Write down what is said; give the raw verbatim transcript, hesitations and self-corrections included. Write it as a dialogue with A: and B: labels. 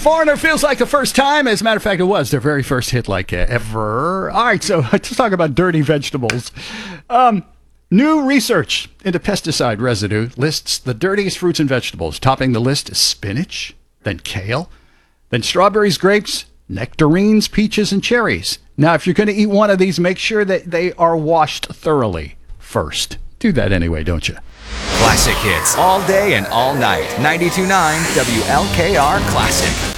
A: Foreigner feels like the first time. As a matter of fact, it was their very first hit like uh, ever. All right, so let's talk about dirty vegetables. Um, new research into pesticide residue lists the dirtiest fruits and vegetables. Topping the list is spinach, then kale, then strawberries, grapes, nectarines, peaches, and cherries. Now, if you're going to eat one of these, make sure that they are washed thoroughly first. Do that anyway, don't you?
B: Classic hits all day and all night. ninety-two point nine W L K R Classic.